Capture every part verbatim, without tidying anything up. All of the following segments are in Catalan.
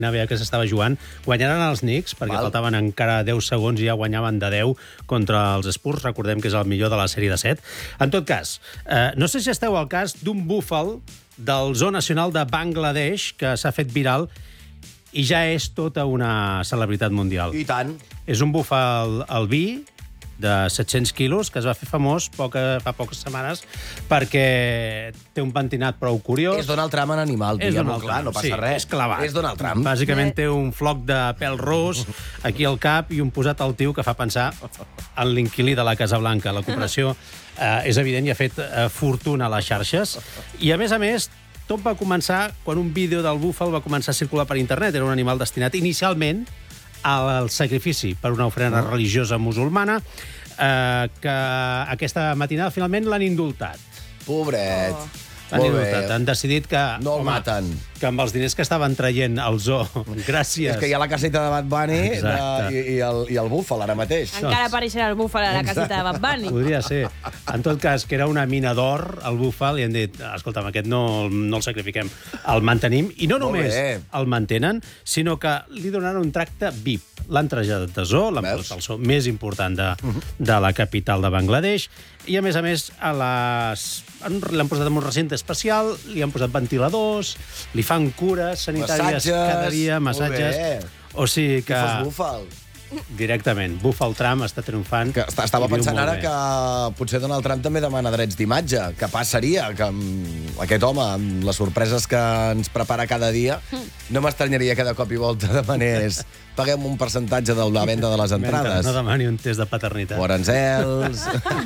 N B A que s'estava jugant. Guanyaran els Knicks, perquè Val. faltaven encara deu segons i ja guanyaven de deu contra els Spurs. Recordem que és el millor de la sèrie de set. En tot cas, eh, no sé si esteu al cas d'un búfal del Zoo Nacional de Bangladesh que s'ha fet viral i ja és tota una celebritat mundial. I tant. És un búfal albí de set-cents quilos, que es va fer famós poca, fa poques setmanes perquè té un pentinat prou curiós. És Donald Trump en animal, diguem-ho clar, no passa sí, res. És clavat. És Donald Trump. Bàsicament té un floc de pèl ros aquí al cap i un posat al tiu que fa pensar en l'inquilí de la Casa Blanca. La cooperació eh, és evident i ha fet eh, fortuna a les xarxes. I, a més a més, tot va començar quan un vídeo del búfal va començar a circular per internet. Era un animal destinat inicialment al sacrifici per una ofrena oh. religiosa musulmana, eh, que aquesta matinada finalment l'han indultat. Pobret. Oh. L'han indultat. Han decidit que... No el home, maten. Que amb els diners que estaven traient al zoo, gràcies... És que hi ha la caseta de Bad Bunny de, i, i, el, i el búfal ara mateix. Encara apareixerà el búfal a la caseta de Bad Bunny. Podria ser. En tot cas, que era una mina d'or, el búfal, i han dit, escolta'm, aquest no, no el sacrifiquem, el mantenim. I no només el mantenen, sinó que li donaran un tracte V I P. L'han traslladat de zoo, l'han posat al zoo més important de, de la capital de Bangladesh, i, a més a més, a les... l'han posat en un recinte especial, li han posat ventiladors, li fan cures sanitàries massatges, cada dia, massatges... O sigui que... Que fos búfal. Directament. Búfal Trump està triomfant. Que estava pensant ara que potser Donald Trump també demana drets d'imatge. Què passaria? Que amb aquest home, amb les sorpreses que ens prepara cada dia, no m'estranyaria que de cop i volta demanés paguem un percentatge de la venda de les entrades. No demani un test de paternitat. Moranzels...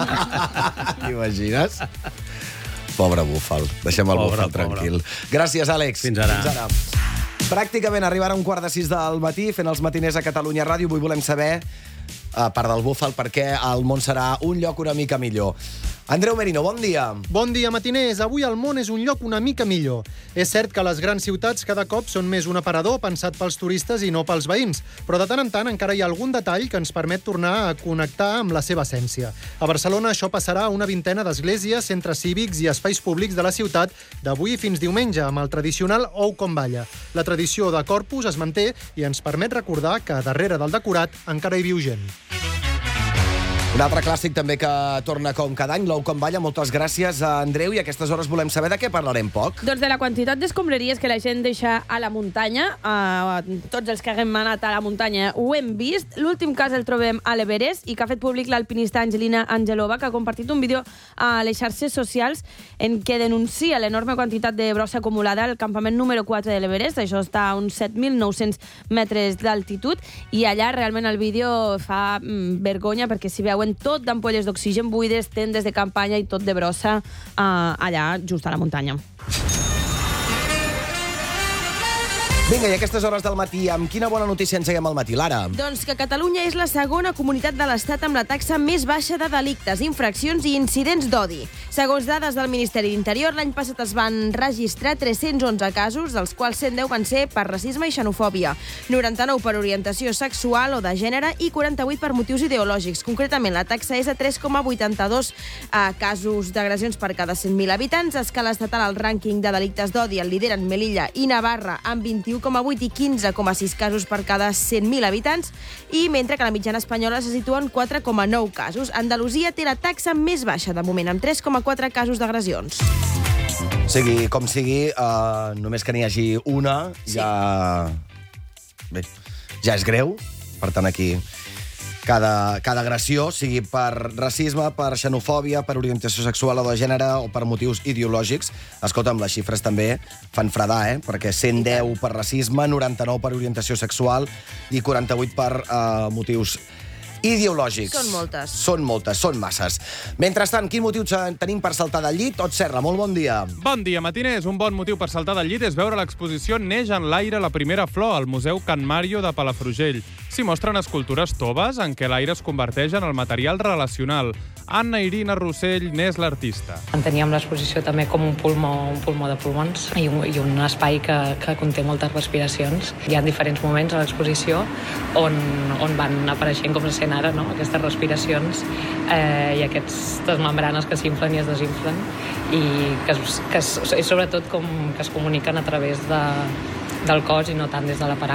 T'imagines? Pobre búfal. Deixem el búfal tranquil. Gràcies, Àlex. Fins ara. Fins ara. Pràcticament arribarà un quart de sis del matí fent els matiners a Catalunya Ràdio. Avui volem saber, a part del búfal, per què el món serà un lloc una mica millor. Andreu Merino, bon dia. Bon dia, matiners. Avui el món és un lloc una mica millor. És cert que les grans ciutats cada cop són més un aparador pensat pels turistes i no pels veïns, però de tant en tant encara hi ha algun detall que ens permet tornar a connectar amb la seva essència. A Barcelona això passarà a una vintena d'esglésies, centres cívics i espais públics de la ciutat d'avui fins diumenge, amb el tradicional ou com balla. La tradició de Corpus es manté i ens permet recordar que darrere del decorat encara hi viu gent. Un altre clàssic també que torna com cada any, l'ou com balla. Moltes gràcies a Andreu, i a aquestes hores volem saber de què parlarem poc. Doncs de la quantitat d'escombraries que la gent deixa a la muntanya. Uh, tots els que haguem anat a la muntanya ho hem vist. L'últim cas el trobem a l'Everest i que ha fet públic l'alpinista Angelina Angelova, que ha compartit un vídeo a les xarxes socials en què denuncia l'enorme quantitat de brossa acumulada al campament número quatre de l'Everest. Això està a uns set mil nou-cents metres d'altitud, i allà realment el vídeo fa mm, vergonya, perquè s'hi veuen tot d'ampolles d'oxigen buides, tendes de campanya i tot de brossa uh, allà just a la muntanya. Vinga, i a aquestes hores del matí, amb quina bona notícia engeguem al matí, Lara? Doncs que Catalunya és la segona comunitat de l'Estat amb la taxa més baixa de delictes, infraccions i incidents d'odi. Segons dades del Ministeri d'Interior, l'any passat es van registrar tres-cents onze casos, dels quals cent deu van ser per racisme i xenofòbia, noranta-nou per orientació sexual o de gènere i quaranta-vuit per motius ideològics. Concretament, la taxa és de tres coma vuitanta-dos eh, casos d'agressions per cada cent mil habitants. A escala estatal, el rànquing de delictes d'odi el lideren Melilla i Navarra amb vint-i-u coma vuit i quinze coma sis casos per cada cent mil habitants, i mentre que la mitjana espanyola se situa en quatre coma nou casos. Andalusia té la taxa més baixa de moment, amb tres coma quatre casos d'agressions. Sigui com sigui, uh, només que n'hi hagi una, sí. ja... Bé, ja és greu. Per tant, aquí... Cada, cada agressió, sigui per racisme, per xenofòbia, per orientació sexual o de gènere o per motius ideològics. Escolta'm, les xifres també fan fredar, eh? Perquè cent deu per racisme, noranta-nou per orientació sexual i quaranta-vuit per uh, motius ideològics. Són moltes. Són moltes, són masses. Mentrestant, quin motiu tenim per saltar del llit? Ot Serra, molt bon dia. Bon dia, matiners. Un bon motiu per saltar del llit és veure l'exposició Neix en l'aire la primera flor al Museu Can Mario de Palafrugell. S'hi mostren escultures toves en què l'aire es converteix en el material relacional. Anna Irina Rossell n'és l'artista. Enteníem l'exposició també com un pulmó, un pulmó de pulmons i un, i un espai que, que conté moltes respiracions. Hi ha diferents moments a l'exposició on, on van apareixent, com se sent ara, no? Aquestes respiracions eh, i aquestes membranes que s'inflen i es desinflen, i que, que és sobretot com que es comuniquen a través de del cos i no tant des de la paraula.